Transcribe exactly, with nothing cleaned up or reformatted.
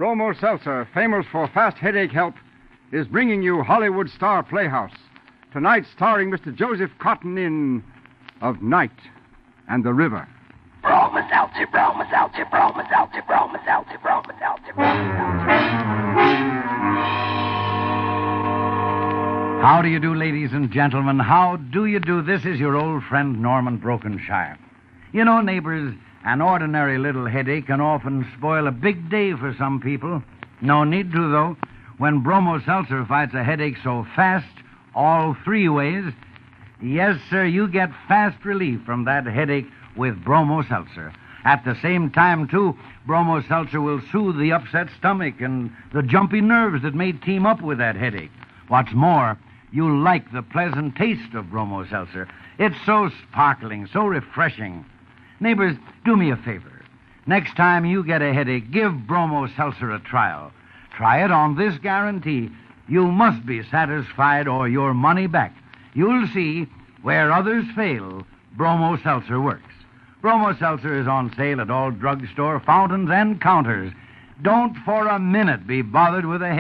Bromo Seltzer, famous for fast headache help, is bringing you Hollywood Star Playhouse. Tonight starring Mister Joseph Cotton in Of Night and the River. Bromo Seltzer, Bromo Seltzer, Bromo Seltzer, Bromo Seltzer, Bromo Seltzer, Bromo Seltzer. How do you do, ladies and gentlemen? How do you do? This is your old friend, Norman Brokenshire. You know, neighbors, an ordinary little headache can often spoil a big day for some people. No need to, though. When Bromo Seltzer fights a headache so fast, all three ways, yes, sir, you get fast relief from that headache with Bromo Seltzer. At the same time, too, Bromo Seltzer will soothe the upset stomach and the jumpy nerves that may team up with that headache. What's more, you'll like the pleasant taste of Bromo Seltzer. It's so sparkling, so refreshing. Neighbors, do me a favor. Next time you get a headache, give Bromo Seltzer a trial. Try it on this guarantee. You must be satisfied or your money back. You'll see, where others fail, Bromo Seltzer works. Bromo Seltzer is on sale at all drugstore fountains and counters. Don't for a minute be bothered with a headache.